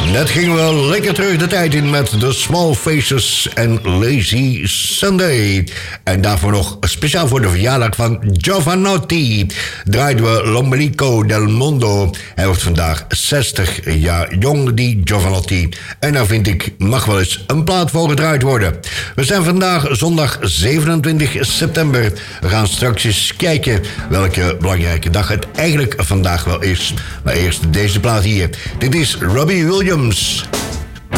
Net gingen we lekker terug de tijd in met The Small Faces en Lazy Sunday. En daarvoor nog speciaal voor de verjaardag van Jovanotti draaiden we L'Ombelico del Mondo. Hij wordt vandaag 60 jaar jong, die Jovanotti. En daar vind ik, mag wel eens een plaat voor gedraaid worden. We zijn vandaag zondag 27 september. We gaan straks eens kijken welke belangrijke dag het eigenlijk vandaag wel is. Maar eerst deze plaat hier. Dit is Robbie Williams.